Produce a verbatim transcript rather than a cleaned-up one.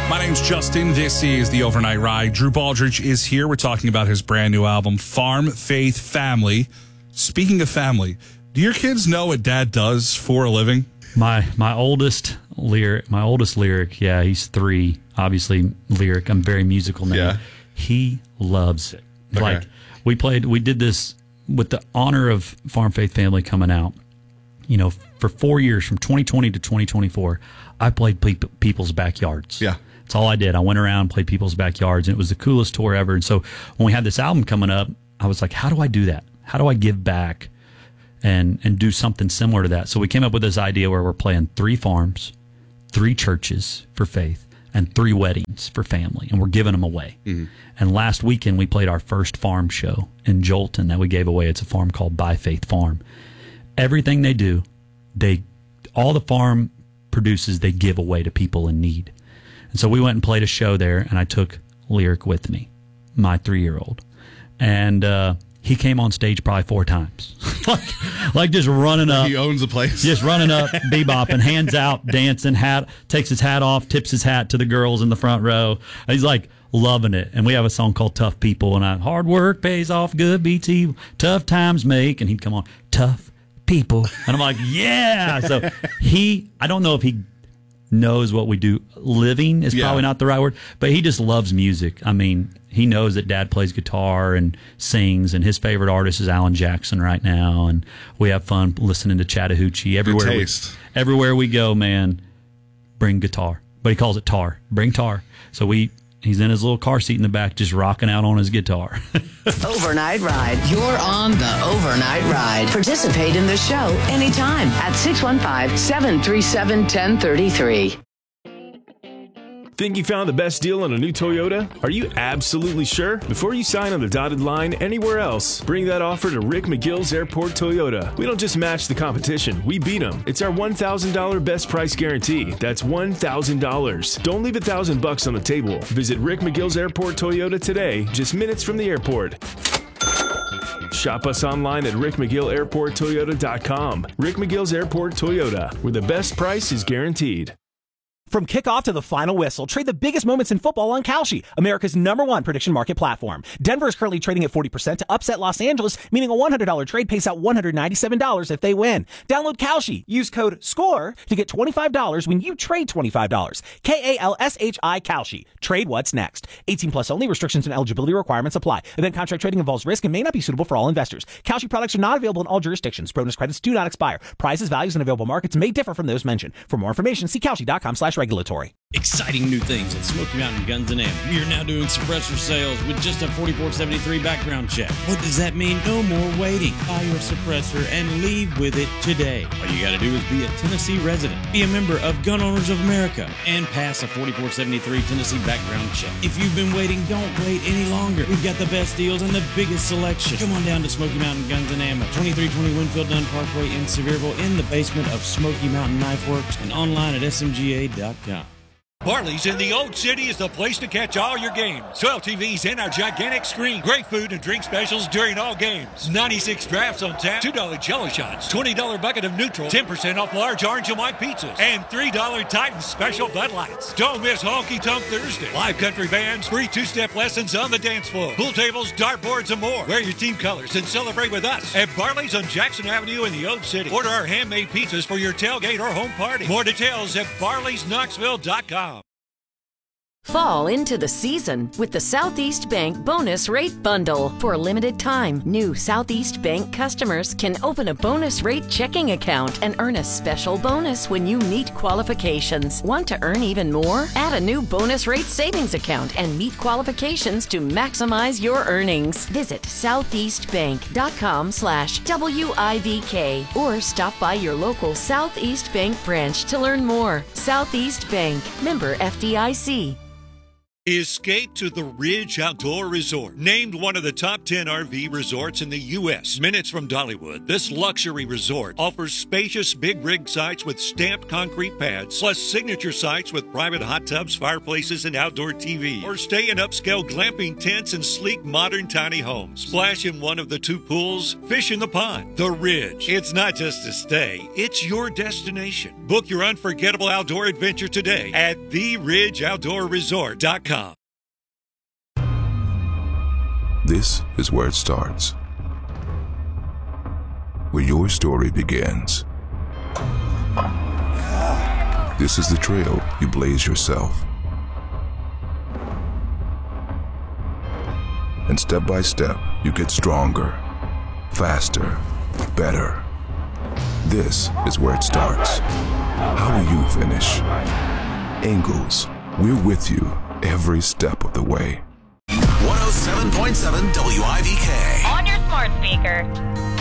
My name's Justin. This is the Overnight Ride. Drew Baldridge is here. We're talking about his brand new album, Farm Faith Family. Speaking of family, do your kids know what Dad does for a living? My my oldest lyric, my oldest lyric, yeah, he's three. Obviously, lyric. I'm very musical now. Yeah. He loves it. Okay. Like we played, we did this with the honor of Farm Faith Family coming out. You know, for four years, from twenty twenty to twenty twenty-four, I played pe- people's backyards. Yeah. That's all I did. I went around, played people's backyards, and it was the coolest tour ever. And so when we had this album coming up, I was like, how do I do that? How do I give back and and do something similar to that? So we came up with this idea where we're playing three farms, three churches for faith, and three weddings for family, and we're giving them away. Mm-hmm. And last weekend, we played our first farm show in Jolton that we gave away. It's a farm called By Faith Farm. Everything they do, they all the farm produces, they give away to people in need. And so we went and played a show there, and I took Lyric with me, my three-year-old. And uh, he came on stage probably four times. like, like just running up. He owns the place. Just running up, bebopping, hands out, dancing, hat, takes his hat off, tips his hat to the girls in the front row. He's like loving it. And we have a song called Tough People, and I, hard work pays off good, B T, tough times make. And he'd come on, tough people. And I'm like, yeah. So he, I don't know if he knows what we do. Living is yeah. probably not the right word, but he just loves music. I mean, he knows that Dad plays guitar and sings, and his favorite artist is Alan Jackson right now. And we have fun listening to Chattahoochee everywhere. Good we, taste. everywhere we go, man. Bring guitar, but he calls it tar. Bring tar. So we. He's in his little car seat in the back, just rocking out on his guitar. Overnight Ride. You're on the Overnight Ride. Participate in the show anytime at six one five, seven three seven, one zero three three. Think you found the best deal on a new Toyota? Are you absolutely sure? Before you sign on the dotted line anywhere else, bring that offer to Rick McGill's Airport Toyota. We don't just match the competition, we beat them. It's our one thousand dollars best price guarantee. That's one thousand dollars. Don't leave a thousand bucks on the table. Visit Rick McGill's Airport Toyota today, just minutes from the airport. Shop us online at rick mcgill airport toyota dot com. Rick McGill's Airport Toyota, where the best price is guaranteed. From kickoff to the final whistle, trade the biggest moments in football on Kalshi, America's number one prediction market platform. Denver is currently trading at forty percent to upset Los Angeles, meaning a one hundred dollars trade pays out one hundred ninety-seven dollars if they win. Download Kalshi. Use code SCORE to get twenty-five dollars when you trade twenty-five dollars. K A L S H I Kalshi. Trade what's next. eighteen plus only. Restrictions and eligibility requirements apply. Event contract trading involves risk and may not be suitable for all investors. Kalshi products are not available in all jurisdictions. Bonus credits do not expire. Prices, values, and available markets may differ from those mentioned. For more information, see Kalshi.com slash regulatory. Exciting new things at Smoky Mountain Guns and Ammo. We are now doing suppressor sales with just a forty-four seventy-three background check. What does that mean? No more waiting. Buy your suppressor and leave with it today. All you got to do is be a Tennessee resident, be a member of Gun Owners of America, and pass a forty-four seventy-three Tennessee background check. If you've been waiting, don't wait any longer. We've got the best deals and the biggest selection. Come on down to Smoky Mountain Guns and Ammo, twenty-three twenty Winfield Dunn Parkway in Sevierville, in the basement of Smoky Mountain Knife Works, and online at S M G A dot com. Barley's in the Old City is the place to catch all your games. twelve T Vs and our gigantic screen. Great food and drink specials during all games. ninety-six drafts on tap. two dollar Jello shots. twenty dollar bucket of neutral. ten percent off large orange and white pizzas. And three dollar Titan special Bud Lights. Don't miss Honky Tonk Thursday. Live country bands, free two-step lessons on the dance floor. Pool tables, dartboards, and more. Wear your team colors and celebrate with us at Barley's on Jackson Avenue in the Old City. Order our handmade pizzas for your tailgate or home party. More details at barleys knoxville dot com. Fall into the season with the Southeast Bank Bonus Rate Bundle. For a limited time, new Southeast Bank customers can open a bonus rate checking account and earn a special bonus when you meet qualifications. Want to earn even more? Add a new bonus rate savings account and meet qualifications to maximize your earnings. Visit southeast bank dot com slash W I V K or stop by your local Southeast Bank branch to learn more. Southeast Bank, member F D I C. Escape to the Ridge Outdoor Resort. Named one of the top ten R V resorts in the U S Minutes from Dollywood, this luxury resort offers spacious big rig sites with stamped concrete pads, plus signature sites with private hot tubs, fireplaces, and outdoor T V. Or stay in upscale glamping tents and sleek modern tiny homes. Splash in one of the two pools, fish in the pond. The Ridge. It's not just a stay, it's your destination. Book your unforgettable outdoor adventure today at the ridge outdoor resort dot com. This is where it starts, where your story begins. This is the trail you blaze yourself. And step by step, you get stronger, faster, better. This is where it starts. How will you finish? Ingalls, we're with you every step of the way. one oh seven point seven W I V K. On your smart speaker.